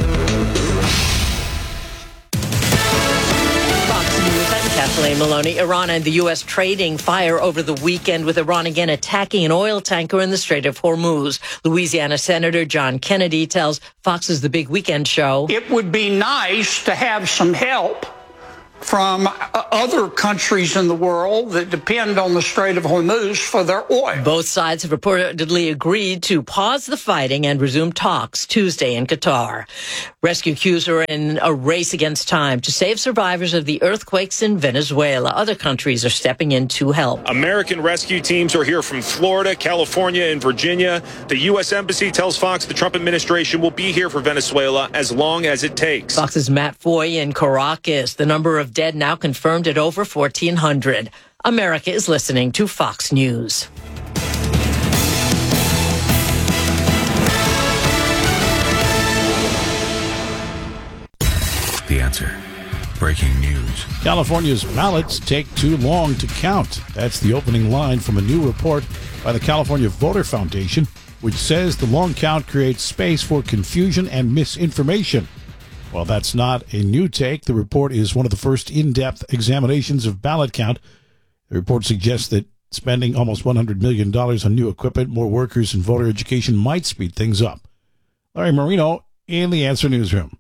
Kathleen Maloney. Iran and the U S trading fire over the weekend, with Iran again attacking an oil tanker in the Strait of Hormuz. Louisiana Senator John Kennedy tells Fox's The Big Weekend Show, it would be nice to have some help from other countries in the world that depend on the Strait of Hormuz for their oil. Both sides have reportedly agreed to pause the fighting and resume talks Tuesday in Qatar. Rescue crews are in a race against time to save survivors of the earthquakes in Venezuela. Other countries are stepping in to help. American rescue teams are here from Florida, California, and Virginia. The U S Embassy tells Fox the Trump administration will be here for Venezuela as long as it takes. Fox's Matt Foy in Caracas. The number of dead now confirmed at over fourteen hundred. America is listening to Fox News. The Answer. Breaking news. California's ballots take too long to count. That's the opening line from a new report by the California Voter Foundation, which says the long count creates space for confusion and misinformation. While that's not a new take, the report is one of the first in-depth examinations of ballot count. The report suggests that spending almost one hundred million dollars on new equipment, more workers, and voter education might speed things up. Larry Marino in the Answer Newsroom.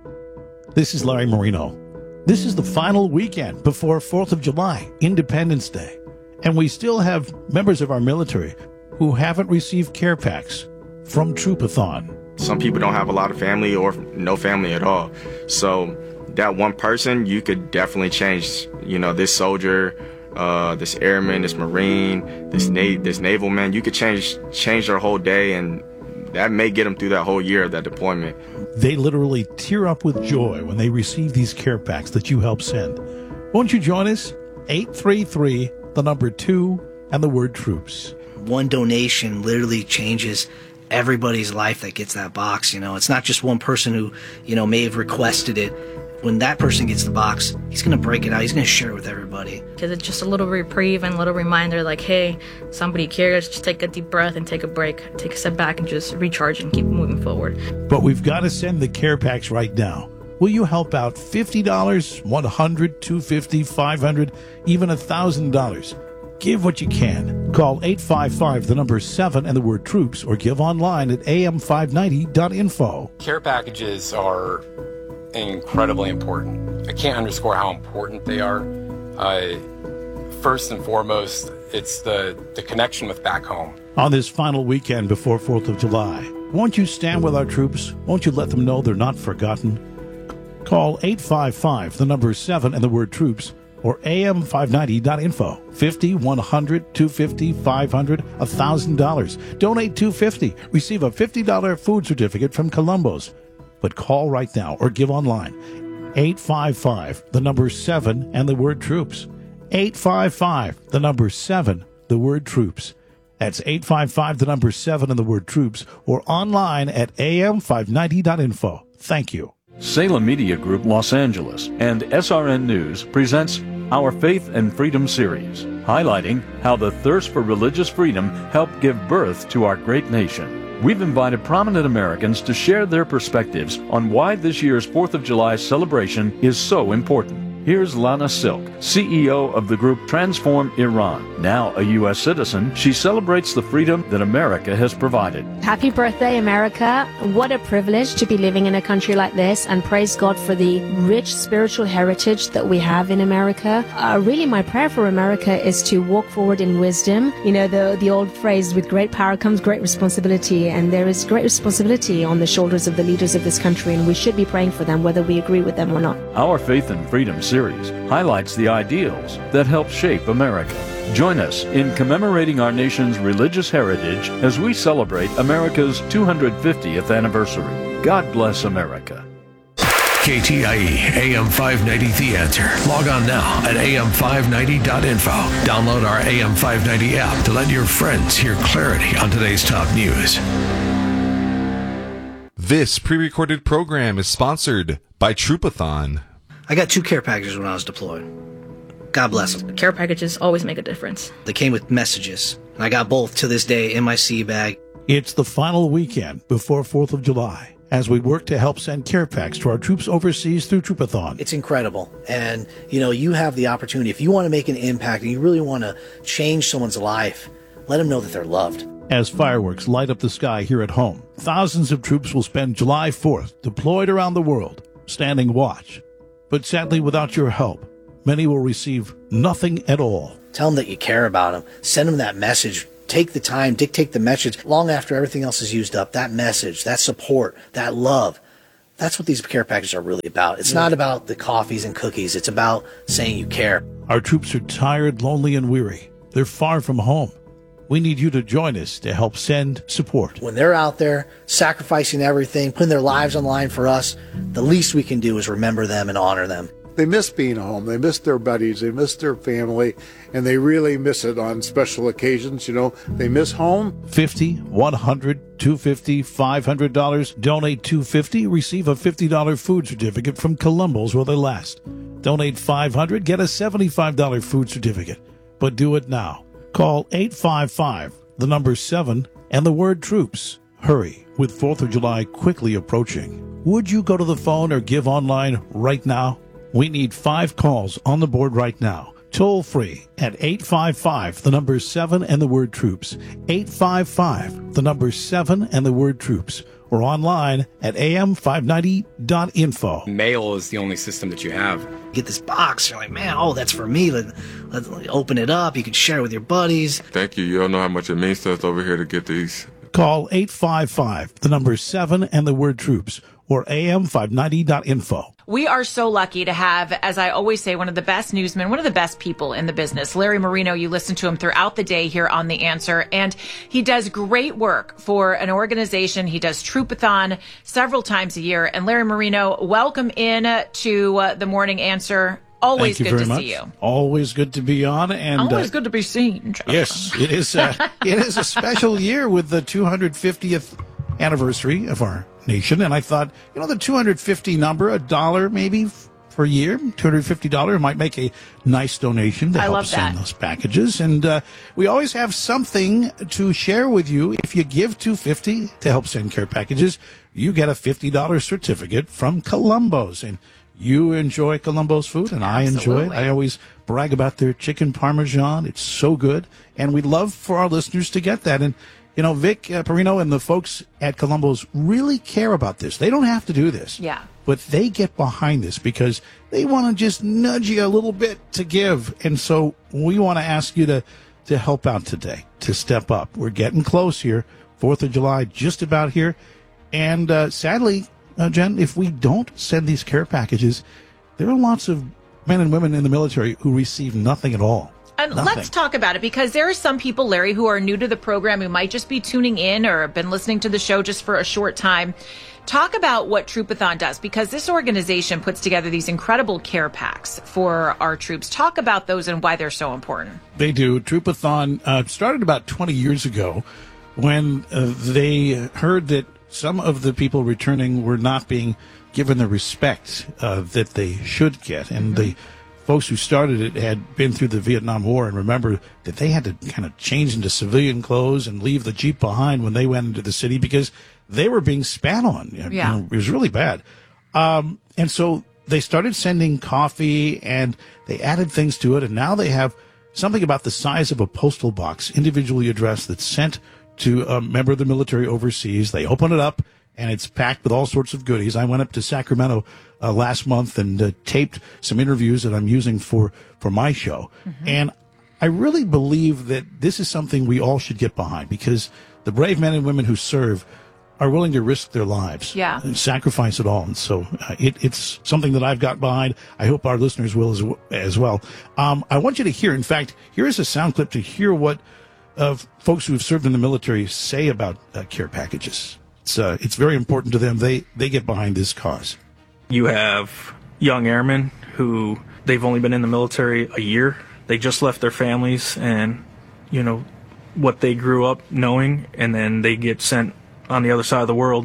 This is Larry Marino. This is the final weekend before fourth of July, Independence Day. And we still have members of our military who haven't received care packs from Troopathon. Some people don't have a lot of family or no family at all. So that one person, you could definitely change, you know, this soldier, uh, this airman, this Marine, this na- this naval man. You could change change their whole day, and that may get them through that whole year of that deployment. They literally tear up with joy when they receive these care packs that you help send. Won't you join us? eight three three, the number two, and the word troops. One donation literally changes everybody's life that gets that box. You know, it's not just one person who, you know, may have requested it. When that person gets the box, he's going to break it out. He's going to share it with everybody. Because it's just a little reprieve and a little reminder like, hey, somebody cares. Just take a deep breath and take a break. Take a step back and just recharge and keep moving forward. But we've got to send the care packs right now. Will you help out fifty dollars, one hundred dollars, two hundred fifty dollars, five hundred dollars, even one thousand dollars? Give what you can. Call eight five five, the number seven, and the word troops, or give online at a m five ninety dot info. Care packages are incredibly important. I can't underscore how important they are. Uh, first and foremost, it's the, the connection with back home. On this final weekend before fourth of July, won't you stand with our troops? Won't you let them know they're not forgotten? Call eight five five, the number seven, and the word troops, or a m five ninety dot info. fifty, one hundred, two hundred fifty, five hundred, one thousand dollars. Donate two hundred fifty dollars. Receive a fifty dollars food certificate from Columbo's. But call right now or give online. eight five five, the number seven, and the word troops. eight five five, the number seven, the word troops. That's eight five five, the number seven, and the word troops, or online at a m five ninety dot info. Thank you. Salem Media Group Los Angeles and S R N News presents Our Faith and Freedom series, highlighting how the thirst for religious freedom helped give birth to our great nation. We've invited prominent Americans to share their perspectives on why this year's fourth of July celebration is so important. Here's Lana Silk, C E O of the group Transform Iran. Now a U S citizen, she celebrates the freedom that America has provided. Happy birthday, America. What a privilege to be living in a country like this, and praise God for the rich spiritual heritage that we have in America. Uh, really, my prayer for America is to walk forward in wisdom. You know, the, the old phrase, with great power comes great responsibility, and there is great responsibility on the shoulders of the leaders of this country, and we should be praying for them, whether we agree with them or not. Our Faith and Freedom series highlights the ideals that help shape America. Join us in commemorating our nation's religious heritage as we celebrate America's two hundred fiftieth anniversary. God bless America. K T I E A M five ninety The Answer. Log on now at a m five ninety dot info. Download our A M five ninety app to let your friends hear clarity on today's top news. This pre-recorded program is sponsored by Troopathon. I got two care packages when I was deployed. God bless them. Care packages always make a difference. They came with messages, and I got both to this day in my sea bag. It's the final weekend before fourth of July as we work to help send care packs to our troops overseas through Troopathon. It's incredible. And, you know, you have the opportunity. If you want to make an impact and you really want to change someone's life, let them know that they're loved. As fireworks light up the sky here at home, thousands of troops will spend July fourth deployed around the world, standing watch. But sadly, without your help, many will receive nothing at all. Tell them that you care about them. Send them that message. Take the time, dictate the message long after everything else is used up. That message, that support, that love. That's what these care packages are really about. It's yeah. not about the coffees and cookies. It's about saying you care. Our troops are tired, lonely, and weary. They're far from home. We need you to join us to help send support. When they're out there sacrificing everything, putting their lives on the line for us, the least we can do is remember them and honor them. They miss being home. They miss their buddies. They miss their family, and they really miss it on special occasions. You know, they miss home. fifty, one hundred, two hundred fifty dollars, five hundred dollars. Donate two hundred fifty dollars, receive a fifty dollars food certificate from Columbus while they last. Donate five hundred dollars, get a seventy-five dollars food certificate. But do it now. Call eight five five, the number seven, and the word troops. Hurry, with fourth of July quickly approaching. Would you go to the phone or give online right now? We need five calls on the board right now. Toll free at eight five five, the number seven, and the word troops. eight five five, the number seven, and the word troops. Or online at A M five ninety dot info. Mail is the only system that you have. Get this box, you're like, man, oh, that's for me. Let, let, let open it up. You can share it with your buddies. Thank you. You don't know how much it means to us over here to get these. Call eight five five, the number seven, and the word troops. Or A M five ninety dot info. We are so lucky to have, as I always say, one of the best newsmen, one of the best people in the business. Larry Marino, you listen to him throughout the day here on The Answer, and he does great work for an organization. He does Troopathon several times a year. And Larry Marino, welcome in to uh, the Morning Answer. Always good to much. see you. Always good to be on. And Always uh, good to be seen. Yes, it is, uh, it is a special year with the two hundred fiftieth anniversary of our nation. And I thought, you know, the two hundred fifty number, a dollar maybe per year, two hundred fifty dollars might make a nice donation to I help send those packages. And uh, we always have something to share with you. If you give two hundred fifty dollars to help send care packages, you get a fifty dollars certificate from Columbus. And you enjoy Columbus food, and I Absolutely. enjoy it. I always brag about their chicken parmesan. It's so good. And we'd love for our listeners to get that. And you know, Vic uh, Perino and the folks at Columbus really care about this. They don't have to do this. Yeah. But they get behind this because they want to just nudge you a little bit to give. And so we want to ask you to, to help out today, to step up. We're getting close here. fourth of July, just about here. And uh, sadly, uh, Jen, if we don't send these care packages, there are lots of men and women in the military who receive nothing at all. And Nothing. let's talk about it, because there are some people, Larry, who are new to the program, who might just be tuning in or have been listening to the show just for a short time. Talk about what Troopathon does, because this organization puts together these incredible care packs for our troops. Talk about those and why they're so important. They do. Troopathon uh, started about twenty years ago when uh, they heard that some of the people returning were not being given the respect uh, that they should get. And mm-hmm. the folks who started it had been through the Vietnam War and remember that they had to kind of change into civilian clothes and leave the Jeep behind when they went into the city because they were being spat on. Yeah. You know, it was really bad. Um, and so they started sending coffee and they added things to it. And now they have something about the size of a postal box, individually addressed, that's sent to a member of the military overseas. They open it up and it's packed with all sorts of goodies. I went up to Sacramento uh, last month and uh, taped some interviews that I'm using for, for my show. Mm-hmm. And I really believe that this is something we all should get behind because the brave men and women who serve are willing to risk their lives, yeah. and sacrifice it all. And so uh, it, it's something that I've got behind. I hope our listeners will as, as well. Um, I want you to hear, in fact, here is a sound clip to hear what uh, folks who have served in the military say about uh, care packages. It's, uh, it's very important to them. They, they get behind this cause. You have young airmen who they've only been in the military a year. They just left their families and, you know, what they grew up knowing, and then they get sent on the other side of the world.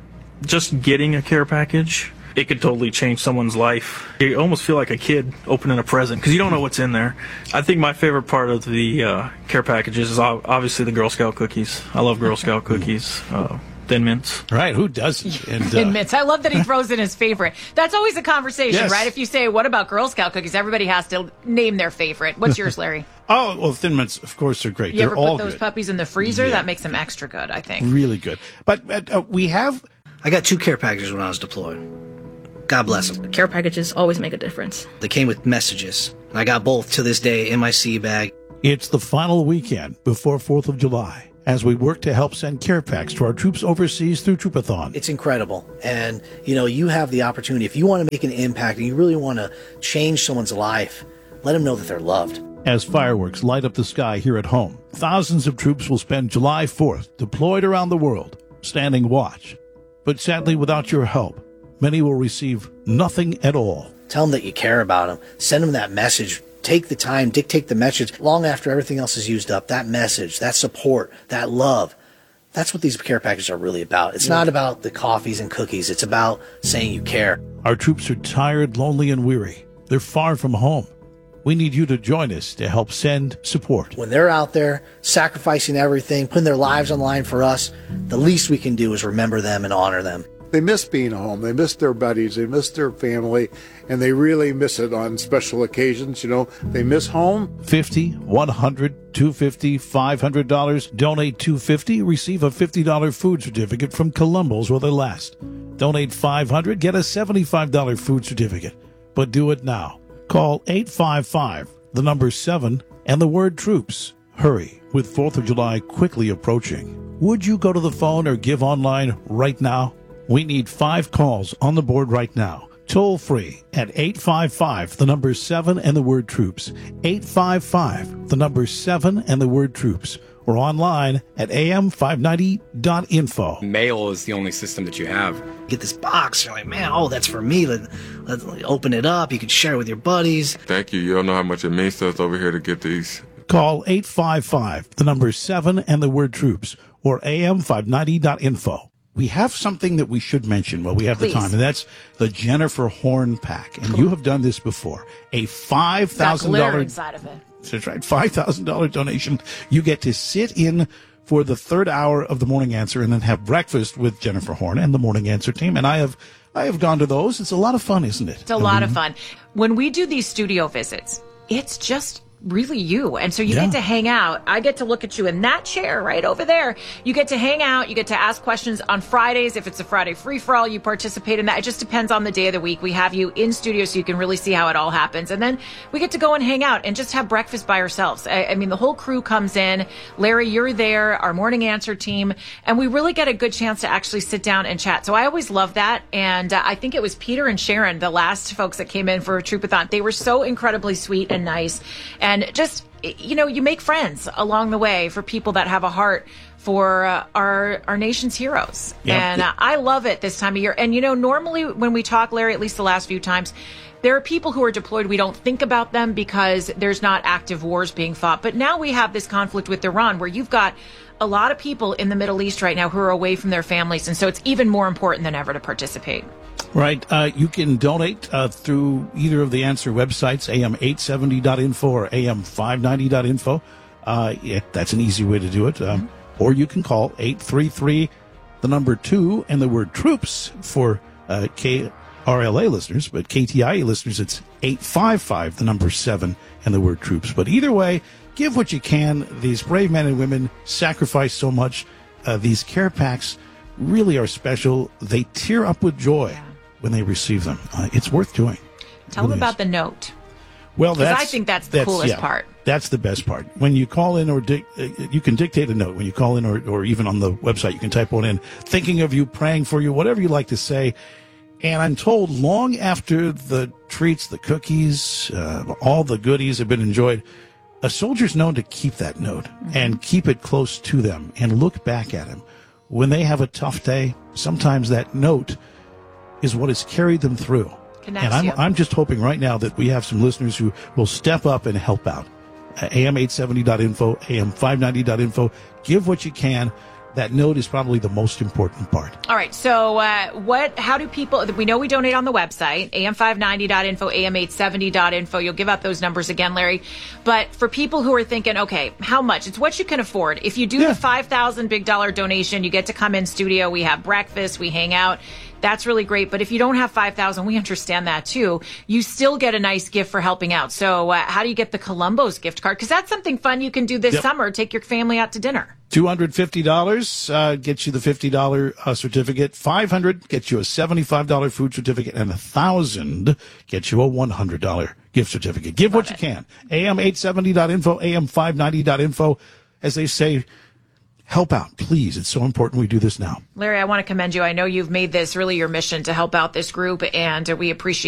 Just getting a care package, it could totally change someone's life. You almost feel like a kid opening a present because you don't know what's in there. I think my favorite part of the uh, care packages is obviously the Girl Scout cookies. I love Girl Scout cookies. Uh, Thin Mints. Right, who doesn't? And, uh, Thin Mints. I love that he throws in his favorite. That's always a conversation, yes. right? If you say, what about Girl Scout cookies? Everybody has to name their favorite. What's yours, Larry? Oh, well, Thin Mints, of course, are great. You They're ever all put those good. puppies in the freezer? Yeah. That makes them extra good, I think. Really good. But uh, we have... I got two care packages when I was deployed. God bless them. Care packages always make a difference. They came with messages. I got both to this day in my sea bag. It's the final weekend before fourth of July as we work to help send care packs to our troops overseas through Troopathon. It's incredible. And, you know, you have the opportunity. If you want to make an impact and you really want to change someone's life, let them know that they're loved. As fireworks light up the sky here at home, thousands of troops will spend July fourth deployed around the world, standing watch. But sadly, without your help, many will receive nothing at all. Tell them that you care about them. Send them that message. Take the time, dictate the message long after everything else is used up. That message, that support, that love. That's what these care packages are really about. It's yeah. not about the coffees and cookies. It's about saying you care. Our troops are tired, lonely, and weary. They're far from home. We need you to join us to help send support. When they're out there sacrificing everything, putting their lives on the line for us, the least we can do is remember them and honor them. They miss being home. They miss their buddies. They miss their family, and they really miss it on special occasions. You know, they miss home. fifty dollars, one hundred dollars, two hundred fifty dollars, five hundred dollars. Donate two hundred fifty dollars, receive a fifty dollars food certificate from Columbus while they last. Donate five hundred dollars, get a seventy-five dollars food certificate. But do it now. Call eight five five, the number seven, and the word troops. Hurry, with fourth of July quickly approaching. Would you go to the phone or give online right now? We need five calls on the board right now. Toll free at eight five five, the number seven, and the word troops. eight five five, the number seven, and the word troops. Or online at A M five ninety dot info. Mail is the only system that you have. Get this box. You're like, man, oh, that's for me. Let, let's open it up. You can share it with your buddies. Thank you. You don't know how much it means to us over here to get these. Call eight five five, the number seven, and the word troops. Or A M five ninety dot info. We have something that we should mention while we have Please. the time, and that's the Jennifer Horn Pack. And cool. You have done this before. A five thousand dollars inside of it. That's right, five thousand dollars donation. You get to sit in for the third hour of the Morning Answer and then have breakfast with Jennifer Horn and the Morning Answer team. And I have I have gone to those. It's a lot of fun, isn't it? It's a lot of fun. When we do these studio visits, it's just really you. And so you Yeah. get to hang out. I get to look at you in that chair right over there. You get to hang out. You get to ask questions on Fridays. If it's a Friday free-for-all, you participate in that. It just depends on the day of the week. We have you in studio so you can really see how it all happens. And then we get to go and hang out and just have breakfast by ourselves. I, I mean, the whole crew comes in. Larry, you're there, our Morning Answer team, and we really get a good chance to actually sit down and chat. So I always love that. And uh, I think it was Peter and Sharon, the last folks that came in for a Troopathon. They were so incredibly sweet and nice. And just, you know, you make friends along the way for people that have a heart for uh, our our nation's heroes. Yep. And uh, I love it this time of year. And, you know, normally when we talk, Larry, at least the last few times, there are people who are deployed. We don't think about them because there's not active wars being fought. But now we have this conflict with Iran where you've got a lot of people in the Middle East right now who are away from their families. And so it's even more important than ever to participate. Right. Uh, you can donate uh, through either of the Answer websites, A M eight seventy dot info or A M five ninety dot info. Uh, yeah, that's an easy way to do it. Um, mm-hmm. Or you can call eight three three, the number two, and the word troops for uh, K R L A listeners. But K T I A listeners, it's eight five five, the number seven, and the word troops. But either way, give what you can. These brave men and women sacrifice so much. Uh, these care packs really are special. They tear up with joy yeah. when they receive them. Uh, it's worth doing. Tell them about is. the note. Well, that's, I think that's the that's, coolest yeah, part. That's the best part. When you call in or dic- uh, you can dictate a note. When you call in or, or even on the website, you can type one in, thinking of you, praying for you, whatever you like to say. And I'm told long after the treats, the cookies, uh, all the goodies have been enjoyed, a soldier's known to keep that note mm-hmm. and keep it close to them and look back at him. When they have a tough day, sometimes that note is what has carried them through. Connects and I'm, you. I'm just hoping right now that we have some listeners who will step up and help out. Uh, A M eight seventy dot info, A M five ninety dot info. Give what you can. That note is probably the most important part. All right. So uh, what? How do people, we know we donate on the website, A M five ninety dot info, A M eight seventy dot info. You'll give out those numbers again, Larry. But for people who are thinking, okay, how much? It's what you can afford. If you do yeah. the five thousand big dollar donation, you get to come in studio. We have breakfast. We hang out. That's really great. But if you don't have five thousand, we understand that too. You still get a nice gift for helping out. So uh, how do you get the Columbus gift card? Because that's something fun you can do this yep. summer. Take your family out to dinner. two hundred fifty dollars uh, gets you the fifty dollars uh, certificate. five hundred dollars gets you a seventy-five dollars food certificate. And one thousand dollars gets you a one hundred dollars gift certificate. Give Love what it. you can. A M eight seventy dot info, A M five ninety dot info. As they say, help out, please. It's so important we do this now. Larry, I want to commend you. I know you've made this really your mission to help out this group, and we appreciate